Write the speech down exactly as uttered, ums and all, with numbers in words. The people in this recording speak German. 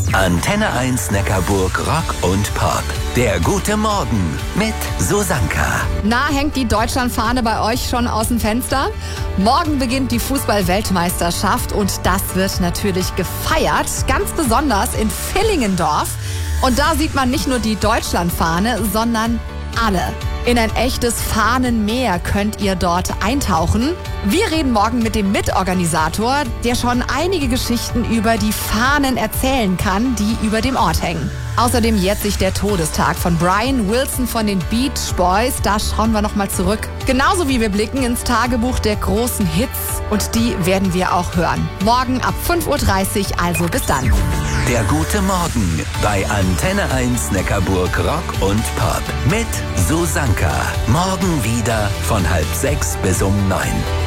Antenne eins Neckarburg Rock und Pop. Der gute Morgen mit Susanka. Na, hängt die Deutschlandfahne bei euch schon aus dem Fenster? Morgen beginnt die Fußball-Weltmeisterschaft und das wird natürlich gefeiert, ganz besonders in Villingendorf. Und da sieht man nicht nur die Deutschlandfahne, sondern alle. In ein echtes Fahnenmeer könnt ihr dort eintauchen. Wir reden morgen mit dem Mitorganisator, der schon einige Geschichten über die Fahnen erzählen kann, die über dem Ort hängen. Außerdem jährt sich der Todestag von Brian Wilson von den Beach Boys. Da schauen wir nochmal zurück. Genauso wie wir blicken ins Tagebuch der großen Hits. Und die werden wir auch hören. Morgen ab fünf Uhr dreißig, also bis dann. Der gute Morgen bei Antenne eins Neckarburg Rock und Pop mit Susanka. Morgen wieder von halb sechs bis um neun.